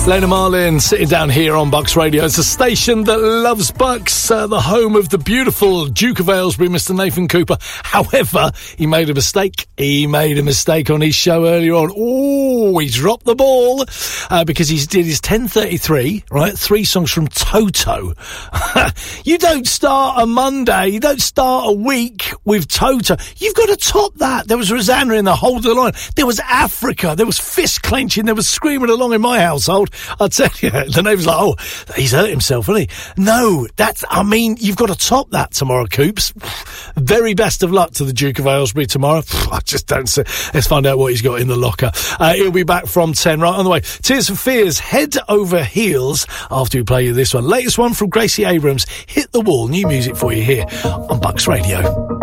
Lena Marlin sitting down here on Bucks Radio. It's a station that loves Bucks, the home of the beautiful Duke of Aylesbury, Mr. Nathan Cooper. However, he made a mistake. He made a mistake on his show earlier on. Oh, he dropped the ball because he did his 10:33, right? 3 songs from Toto. You don't start a Monday, you don't start a week with Toto. You've got to top that. There was Rosanna in the Hold the Line. There was Africa. There was fist clenching. There was screaming along in my household. I tell you, the neighbour's like, oh, he's hurt himself, hasn't he? No, you've got to top that tomorrow, Coops. Very best of luck to the Duke of Aylesbury tomorrow. I just don't see. Let's find out what he's got in the locker. He'll be back from 10 right on the way. Tears for Fears, Head Over Heels, after we play you this one. Latest one from Gracie Abrams, Hit the Wall. New music for you here on Bucks Radio.